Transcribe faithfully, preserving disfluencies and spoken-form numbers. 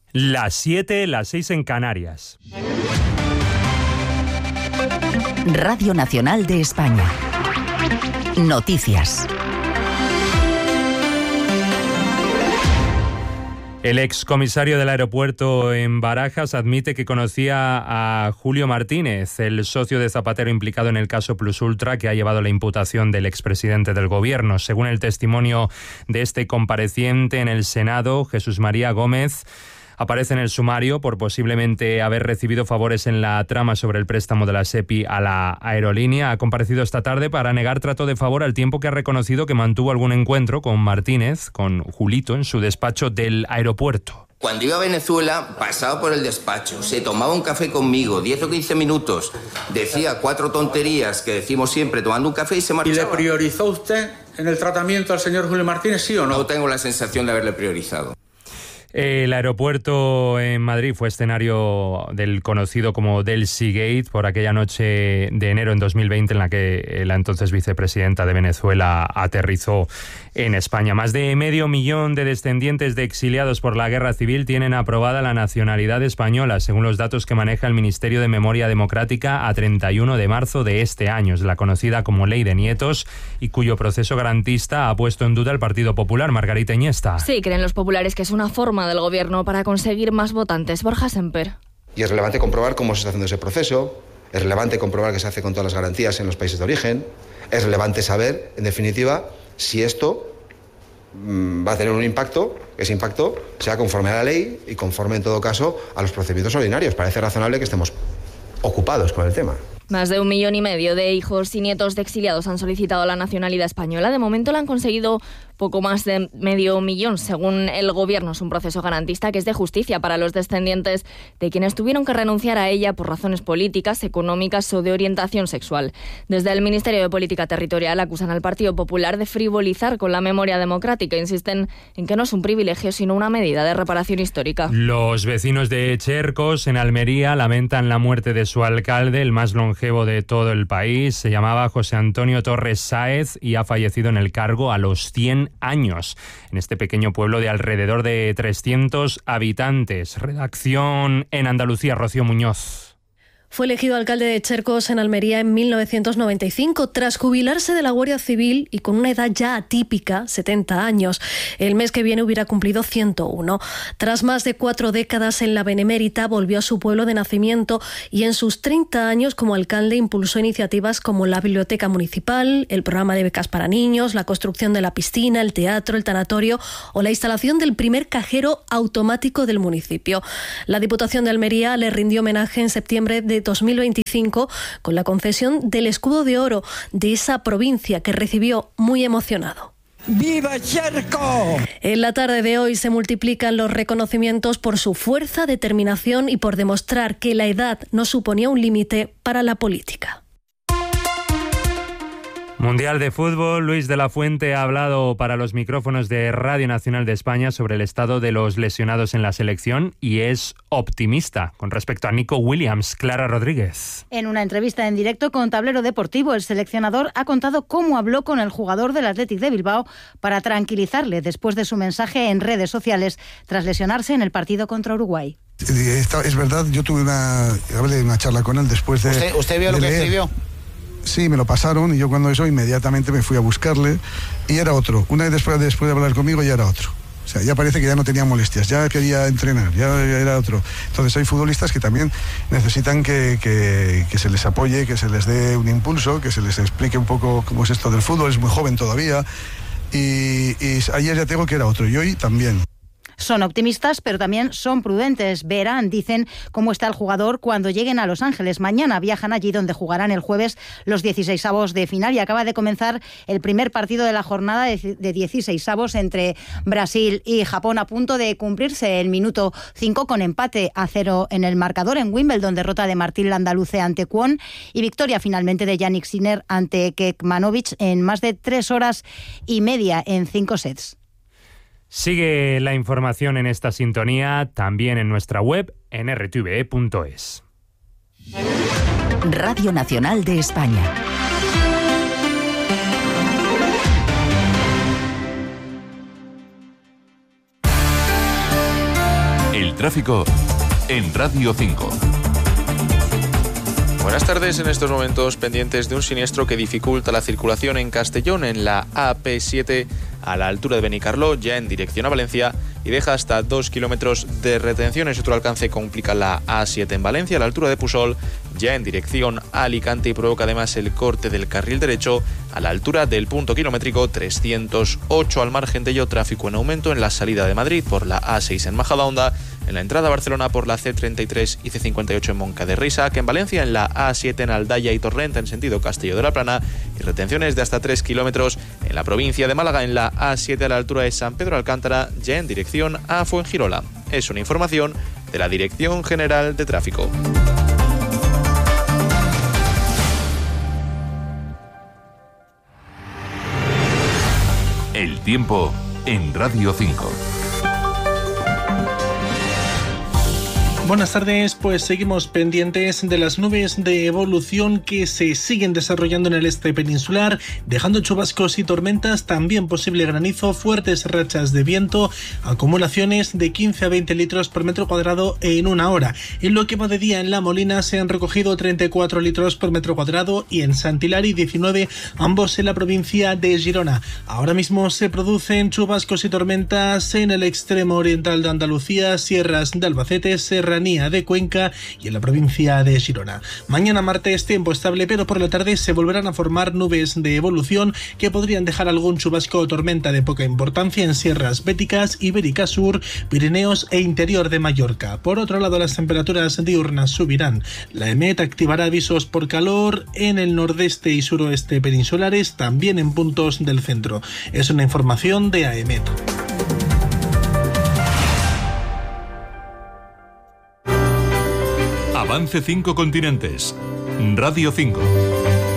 Las siete, las seis en Canarias. Radio Nacional de España. Noticias. El excomisario del aeropuerto en Barajas admite que conocía a Julio Martínez, el socio de Zapatero implicado en el caso Plus Ultra que ha llevado la imputación del expresidente del gobierno. Según el testimonio de este compareciente en el Senado, Jesús María Gómez, aparece en el sumario por posiblemente haber recibido favores en la trama sobre el préstamo de la SEPI a la aerolínea. Ha comparecido esta tarde para negar trato de favor al tiempo que ha reconocido que mantuvo algún encuentro con Martínez, con Julito, en su despacho del aeropuerto. Cuando iba a Venezuela, pasaba por el despacho, se tomaba un café conmigo, diez o quince minutos, decía cuatro tonterías que decimos siempre tomando un café y se marchaba. ¿Y le priorizó usted en el tratamiento al señor Julio Martínez, sí o no? No tengo la sensación de haberle priorizado. El aeropuerto en Madrid fue escenario del conocido como Delcy Gate por aquella noche de enero en dos mil veinte en la que la entonces vicepresidenta de Venezuela aterrizó en España. Más de medio millón de descendientes de exiliados por la guerra civil tienen aprobada la nacionalidad española, según los datos que maneja el Ministerio de Memoria Democrática a treinta y uno de marzo de este año. Es la conocida como Ley de Nietos y cuyo proceso garantista ha puesto en duda el Partido Popular. Margarita Iniesta. Sí, creen los populares que es una forma del gobierno para conseguir más votantes. Borja Semper. Y es relevante comprobar cómo se está haciendo ese proceso, es relevante comprobar que se hace con todas las garantías en los países de origen, es relevante saber, en definitiva, si esto mmm, va a tener un impacto, que ese impacto sea conforme a la ley y conforme, en todo caso, a los procedimientos ordinarios. Parece razonable que estemos ocupados con el tema. Más de un millón y medio de hijos y nietos de exiliados han solicitado la nacionalidad española. De momento la han conseguido poco más de medio millón. Según el gobierno, es un proceso garantista que es de justicia para los descendientes de quienes tuvieron que renunciar a ella por razones políticas, económicas o de orientación sexual. Desde el Ministerio de Política Territorial acusan al Partido Popular de frivolizar con la memoria democrática. Insisten en que no es un privilegio, sino una medida de reparación histórica. Los vecinos de Chercos, en Almería, lamentan la muerte de su alcalde, el más longevo de todo el país. Se llamaba José Antonio Torres Sáez y ha fallecido en el cargo a los cien años, en este pequeño pueblo de alrededor de trescientos habitantes. Redacción en Andalucía, Rocío Muñoz. Fue elegido alcalde de Chercos en Almería en mil novecientos noventa y cinco, tras jubilarse de la Guardia Civil y con una edad ya atípica, setenta años. El mes que viene hubiera cumplido ciento uno. Tras más de cuatro décadas en la Benemérita, volvió a su pueblo de nacimiento y en sus treinta años como alcalde impulsó iniciativas como la Biblioteca Municipal, el programa de becas para niños, la construcción de la piscina, el teatro, el tanatorio o la instalación del primer cajero automático del municipio. La Diputación de Almería le rindió homenaje en septiembre de dos mil veinticinco con la concesión del escudo de oro de esa provincia que recibió muy emocionado. ¡Viva Cherco! En la tarde de hoy se multiplican los reconocimientos por su fuerza, determinación y por demostrar que la edad no suponía un límite para la política. Mundial de Fútbol. Luis de la Fuente ha hablado para los micrófonos de Radio Nacional de España sobre el estado de los lesionados en la selección y es optimista con respecto a Nico Williams. Clara Rodríguez. En una entrevista en directo con Tablero Deportivo, el seleccionador ha contado cómo habló con el jugador del Athletic de Bilbao para tranquilizarle después de su mensaje en redes sociales tras lesionarse en el partido contra Uruguay. Es verdad, yo tuve una, hablé una charla con él después de... ¿Usted, usted vio de lo que leer. escribió? Sí, me lo pasaron y yo cuando eso inmediatamente me fui a buscarle y era otro. Una vez después, después de hablar conmigo ya era otro. O sea, ya parece que ya no tenía molestias, ya quería entrenar, ya, ya era otro. Entonces hay futbolistas que también necesitan que, que, que se les apoye, que se les dé un impulso, que se les explique un poco cómo es esto del fútbol, es muy joven todavía. Y, y ayer ya tengo que era otro y hoy también. Son optimistas, pero también son prudentes. Verán, dicen, cómo está el jugador cuando lleguen a Los Ángeles. Mañana viajan allí donde jugarán el jueves los dieciseisavos de final y acaba de comenzar el primer partido de la jornada de dieciseisavos entre Brasil y Japón, a punto de cumplirse el minuto cinco con empate a cero en el marcador. En Wimbledon, derrota de Martín Landaluce ante Kwon y victoria finalmente de Jannik Sinner ante Kekmanovic en más de tres horas y media en cinco sets. Sigue la información en esta sintonía, también en nuestra web, en r t v e punto es. Radio Nacional de España. El tráfico en Radio cinco. Buenas tardes. En estos momentos pendientes de un siniestro que dificulta la circulación en Castellón en la A P siete a la altura de Benicarló, ya en dirección a Valencia, y deja hasta dos kilómetros de retención. Ese otro alcance complica la A siete en Valencia a la altura de Pusol, ya en dirección a Alicante, y provoca además el corte del carril derecho a la altura del punto kilométrico trescientos ocho. Al margen de ello, tráfico en aumento en la salida de Madrid por la A seis en Majadahonda, en la entrada a Barcelona por la C treinta y tres y C cincuenta y ocho en Moncada-Reixac, en Valencia en la A siete en Aldaya y Torrent en sentido Castelló de la Plana, y retenciones de hasta tres kilómetros en la provincia de Málaga en la A siete a la altura de San Pedro Alcántara, ya en dirección a Fuengirola. Es una información de la Dirección General de Tráfico. El tiempo en Radio cinco. Buenas tardes, pues seguimos pendientes de las nubes de evolución que se siguen desarrollando en el este peninsular, dejando chubascos y tormentas, también posible granizo, fuertes rachas de viento, acumulaciones de quince a veinte litros por metro cuadrado en una hora. En lo que va de día en La Molina se han recogido treinta y cuatro litros por metro cuadrado y en Sant Hilari diecinueve, ambos en la provincia de Girona. Ahora mismo se producen chubascos y tormentas en el extremo oriental de Andalucía, sierras de Albacete, Serra de Cuenca y en la provincia de Girona. Mañana martes tiempo estable, pero por la tarde se volverán a formar nubes de evolución que podrían dejar algún chubasco o tormenta de poca importancia en sierras béticas, Ibérica Sur, Pirineos e interior de Mallorca. Por otro lado, las temperaturas diurnas subirán. La EMET activará avisos por calor en el nordeste y suroeste peninsulares, también en puntos del centro. Es una información de AEMET. Avance cinco continentes. Radio cinco.